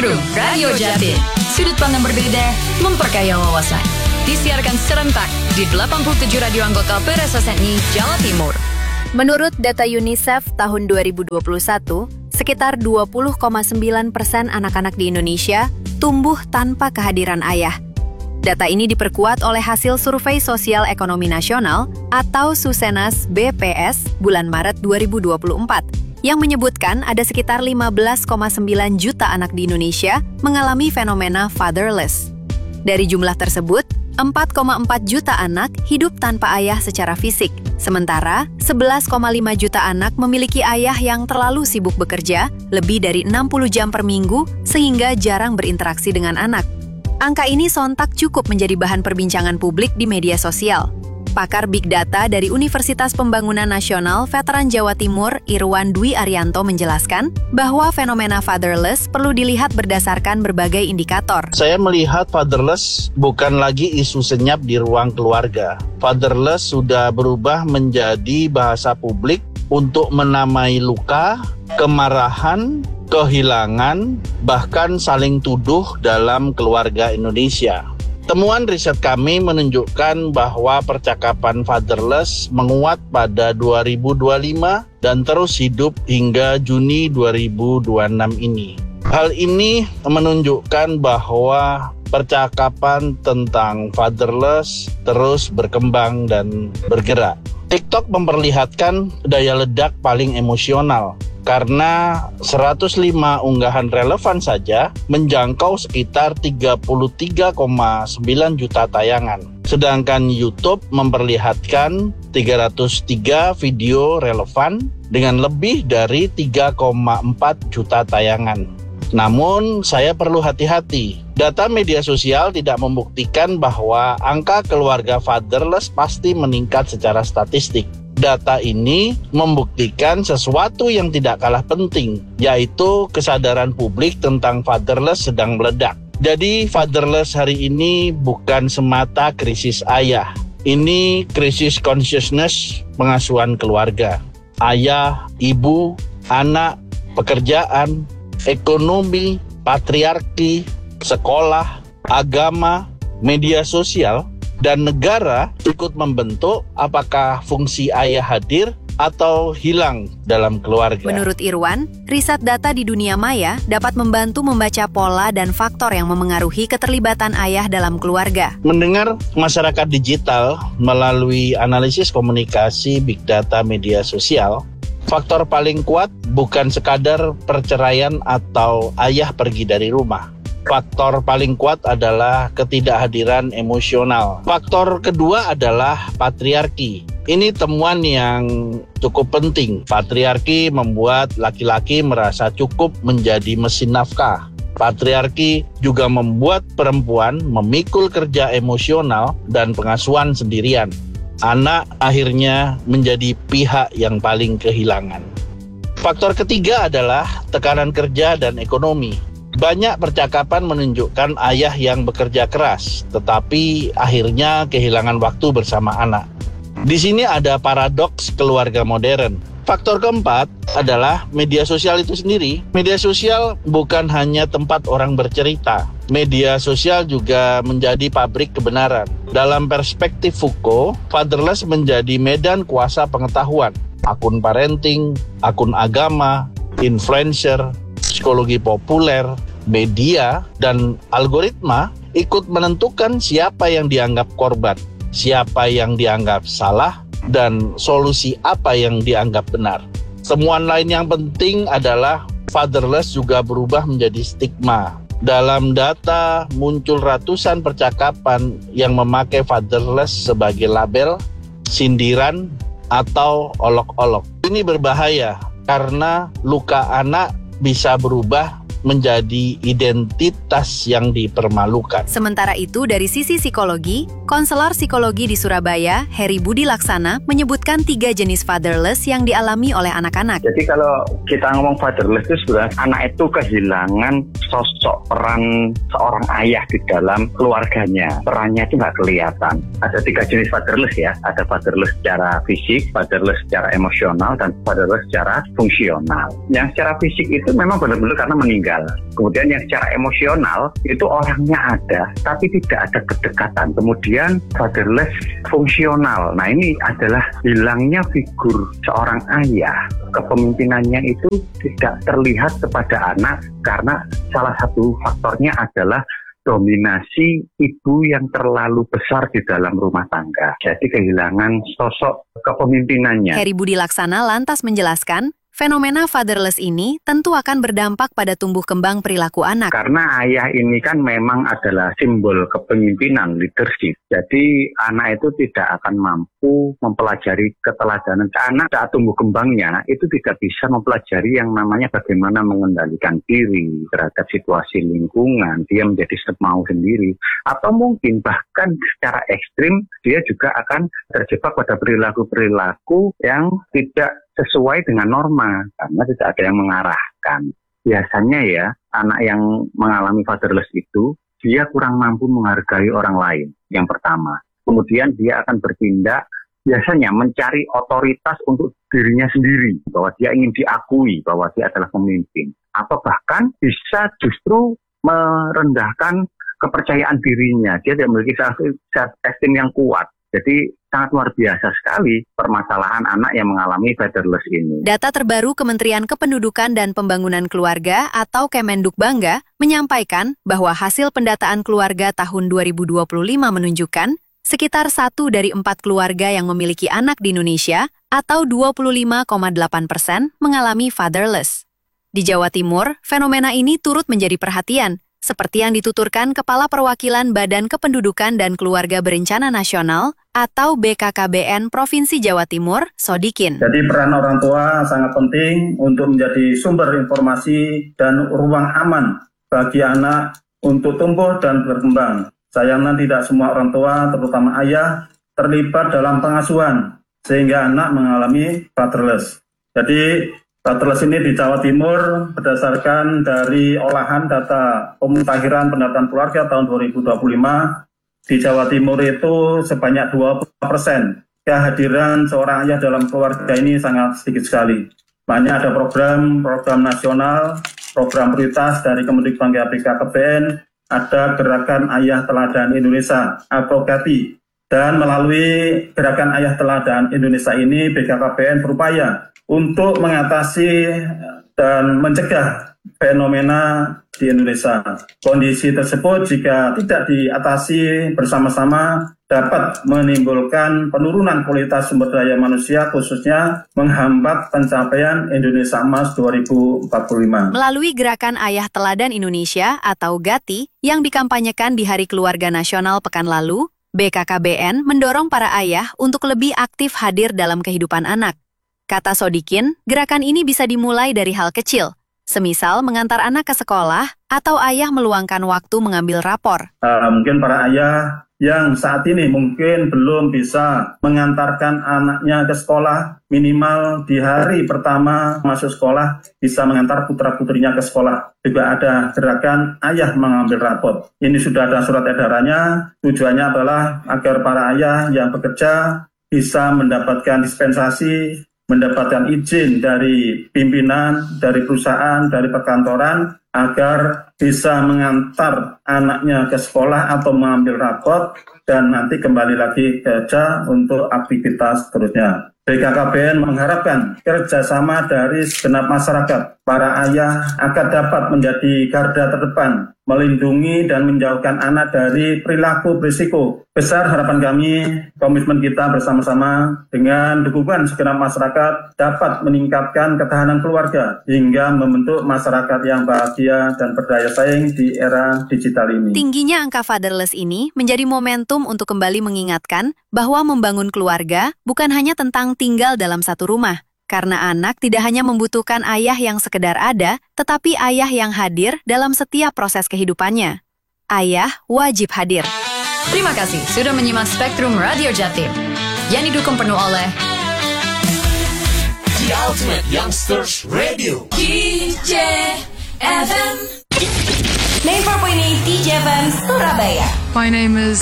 Setrum Radio Jatim. Sudut pandang berbeda, memperkaya wawasan. Disiarkan serentak di 87 radio anggota PRSSNI Jawa Timur. Menurut data UNICEF tahun 2021, sekitar 20,9% anak-anak di Indonesia tumbuh tanpa kehadiran ayah. Data ini diperkuat oleh hasil Survei Sosial Ekonomi Nasional atau Susenas BPS bulan Maret 2024 yang menyebutkan ada sekitar 15,9 juta anak di Indonesia mengalami fenomena fatherless. Dari jumlah tersebut, 4,4 juta anak hidup tanpa ayah secara fisik, sementara 11,5 juta anak memiliki ayah yang terlalu sibuk bekerja, lebih dari 60 jam per minggu, sehingga jarang berinteraksi dengan anak. Angka ini sontak cukup menjadi bahan perbincangan publik di media sosial. Pakar Big Data dari Universitas Pembangunan Nasional Veteran Jawa Timur, Irwan Dwi Arianto menjelaskan bahwa fenomena fatherless perlu dilihat berdasarkan berbagai indikator. Saya melihat fatherless bukan lagi isu senyap di ruang keluarga. Fatherless sudah berubah menjadi bahasa publik untuk menamai luka, kemarahan, kehilangan, bahkan saling tuduh dalam keluarga Indonesia. Temuan riset kami menunjukkan bahwa percakapan fatherless menguat pada 2025 dan terus hidup hingga Juni 2026 ini. Hal ini menunjukkan bahwa percakapan tentang fatherless terus berkembang dan bergerak. TikTok memperlihatkan daya ledak paling emosional karena 105 unggahan relevan saja menjangkau sekitar 33,9 juta tayangan. Sedangkan YouTube memperlihatkan 303 video relevan dengan lebih dari 3,4 juta tayangan. Namun, saya perlu hati-hati. Data media sosial tidak membuktikan bahwa angka keluarga fatherless pasti meningkat secara statistik. Data ini membuktikan sesuatu yang tidak kalah penting, yaitu kesadaran publik tentang fatherless sedang meledak. Jadi, fatherless hari ini bukan semata krisis ayah. Ini krisis consciousness pengasuhan keluarga. Ayah, ibu, anak, pekerjaan, ekonomi, patriarki, sekolah, agama, media sosial, dan negara ikut membentuk apakah fungsi ayah hadir atau hilang dalam keluarga. Menurut Irwan, riset data di dunia maya dapat membantu membaca pola dan faktor yang memengaruhi keterlibatan ayah dalam keluarga. Mendengar masyarakat digital melalui analisis komunikasi big data media sosial, faktor paling kuat bukan sekadar perceraian atau ayah pergi dari rumah. Faktor paling kuat adalah ketidakhadiran emosional. Faktor kedua adalah patriarki. Ini temuan yang cukup penting. Patriarki membuat laki-laki merasa cukup menjadi mesin nafkah. Patriarki juga membuat perempuan memikul kerja emosional dan pengasuhan sendirian. Anak akhirnya menjadi pihak yang paling kehilangan. Faktor ketiga adalah tekanan kerja dan ekonomi. Banyak percakapan menunjukkan ayah yang bekerja keras, tetapi akhirnya kehilangan waktu bersama anak. Di sini ada paradoks keluarga modern. Faktor keempat adalah media sosial itu sendiri. Media sosial bukan hanya tempat orang bercerita. Media sosial juga menjadi pabrik kebenaran. Dalam perspektif Foucault, fatherless menjadi medan kuasa pengetahuan. Akun parenting, akun agama, influencer, psikologi populer, media, dan algoritma ikut menentukan siapa yang dianggap korban, siapa yang dianggap salah, dan solusi apa yang dianggap benar. Temuan lain yang penting adalah fatherless juga berubah menjadi stigma. Dalam data muncul ratusan percakapan yang memakai fatherless sebagai label, sindiran, atau olok-olok. Ini berbahaya karena luka anak bisa berubah menjadi identitas yang dipermalukan. Sementara itu, dari sisi psikologi, konselor psikologi di Surabaya, Heri Budi Laksana, menyebutkan 3 jenis fatherless yang dialami oleh anak-anak. Jadi kalau kita ngomong fatherless itu sebenarnya anak itu kehilangan sosok peran seorang ayah di dalam keluarganya. Perannya itu nggak kelihatan. Ada 3 jenis fatherless ya. Ada fatherless secara fisik, fatherless secara emosional, dan fatherless secara fungsional. Yang secara fisik itu memang benar-benar karena meninggal. sosial. Kemudian yang secara emosional itu orangnya ada, tapi tidak ada kedekatan. Kemudian fatherless fungsional. Nah ini adalah hilangnya figur seorang ayah. Kepemimpinannya itu tidak terlihat kepada anak karena salah satu faktornya adalah dominasi ibu yang terlalu besar di dalam rumah tangga. Jadi kehilangan sosok kepemimpinannya. Heri Budi Laksana lantas menjelaskan, fenomena fatherless ini tentu akan berdampak pada tumbuh kembang perilaku anak. Karena ayah ini kan memang adalah simbol kepemimpinan, leadership. Jadi anak itu tidak akan mampu mempelajari keteladanan. Anak saat tumbuh kembangnya itu tidak bisa mempelajari yang namanya bagaimana mengendalikan diri terhadap situasi lingkungan. Dia menjadi semau sendiri. Atau mungkin bahkan secara ekstrim dia juga akan terjebak pada perilaku-perilaku yang tidak sesuai dengan norma karena tidak ada yang mengarahkan. Biasanya ya anak yang mengalami fatherless itu dia kurang mampu menghargai orang lain yang pertama. Kemudian dia akan bertindak biasanya mencari otoritas untuk dirinya sendiri bahwa dia ingin diakui bahwa dia adalah pemimpin atau bahkan bisa justru merendahkan kepercayaan dirinya. Dia tidak memiliki self-esteem yang kuat. Jadi sangat luar biasa sekali permasalahan anak yang mengalami fatherless ini. Data terbaru Kementerian Kependudukan dan Pembangunan Keluarga atau Kemendukbangga menyampaikan bahwa hasil pendataan keluarga tahun 2025 menunjukkan sekitar 1 dari 4 keluarga yang memiliki anak di Indonesia atau 25,8% mengalami fatherless. Di Jawa Timur, fenomena ini turut menjadi perhatian, seperti yang dituturkan Kepala Perwakilan Badan Kependudukan dan Keluarga Berencana Nasional atau BKKBN Provinsi Jawa Timur, Sodikin. Jadi peran orang tua sangat penting untuk menjadi sumber informasi dan ruang aman bagi anak untuk tumbuh dan berkembang. Sayangnya tidak semua orang tua, terutama ayah, terlibat dalam pengasuhan sehingga anak mengalami fatherless. Jadi fatherless ini di Jawa Timur berdasarkan dari olahan data Pemutakhiran Pendataan Keluarga tahun 2025, di Jawa Timur itu sebanyak 20%. Kehadiran seorang ayah dalam keluarga ini sangat sedikit sekali. Makanya ada program nasional, program prioritas dari Kemendikbud BKKBN, ada Gerakan Ayah Teladan Indonesia, Advokasi. Dan melalui Gerakan Ayah Teladan Indonesia ini, BKKBN berupaya untuk mengatasi dan mencegah fenomena di Indonesia. Kondisi tersebut jika tidak diatasi bersama-sama dapat menimbulkan penurunan kualitas sumber daya manusia, khususnya menghambat pencapaian Indonesia Emas 2045. Melalui Gerakan Ayah Teladan Indonesia atau GATI yang dikampanyekan di Hari Keluarga Nasional pekan lalu, BKKBN mendorong para ayah untuk lebih aktif hadir dalam kehidupan anak. Kata Sodikin, gerakan ini bisa dimulai dari hal kecil, semisal mengantar anak ke sekolah atau ayah meluangkan waktu mengambil rapor. Mungkin para ayah yang saat ini mungkin belum bisa mengantarkan anaknya ke sekolah, minimal di hari pertama masuk sekolah bisa mengantar putra-putrinya ke sekolah. Juga ada gerakan ayah mengambil rapor. Ini sudah ada surat edarannya, tujuannya adalah agar para ayah yang bekerja bisa mendapatkan dispensasi, mendapatkan izin dari pimpinan, dari perusahaan, dari perkantoran, agar bisa mengantar anaknya ke sekolah atau mengambil rapor dan nanti kembali lagi kerja untuk aktivitas seterusnya. BKKBN mengharapkan kerjasama dari segenap masyarakat. Para ayah akan dapat menjadi garda terdepan, melindungi dan menjauhkan anak dari perilaku berisiko. Besar harapan kami, komitmen kita bersama-sama dengan dukungan segenap masyarakat dapat meningkatkan ketahanan keluarga hingga membentuk masyarakat yang bahagia dan berdaya saing di era digital ini. Tingginya angka fatherless ini menjadi momentum untuk kembali mengingatkan bahwa membangun keluarga bukan hanya tentang tinggal dalam satu rumah, karena anak tidak hanya membutuhkan ayah yang sekedar ada, tetapi ayah yang hadir dalam setiap proses kehidupannya. Ayah wajib hadir. Terima kasih sudah menyimak Spektrum Radio Jatim yang didukung penuh oleh The Ultimate Youngsters Radio DJ FM 94.8 DJ FM Surabaya. My name is